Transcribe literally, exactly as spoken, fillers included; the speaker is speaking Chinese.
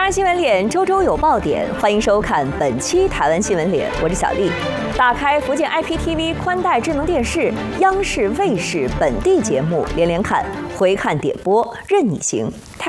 台湾新闻脸周周有爆点，欢迎收看本期台湾新闻脸，我是小丽。打开福建 I P T V 宽带智能电视，央视、卫视本地节目连连看，回看点播任你行。台